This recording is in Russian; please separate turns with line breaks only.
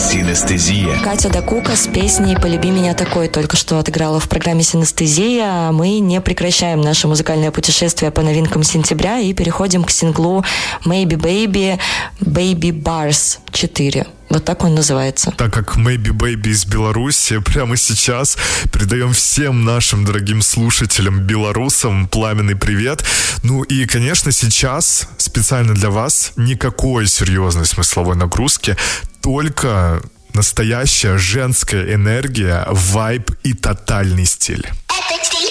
Синестезия.
Катя Дакука с песней «Полюби меня такой» только что отыграла в программе «Синестезия». Мы не прекращаем наше музыкальное путешествие по новинкам сентября и переходим к синглу «Maybe Baby Baby Bars 4». Вот так он называется.
Так как Maybe Baby из Беларуси, прямо сейчас передаем всем нашим дорогим слушателям белорусам пламенный привет. Ну и, конечно, сейчас специально для вас никакой серьезной смысловой нагрузки, только настоящая женская энергия, вайб и тотальный стиль.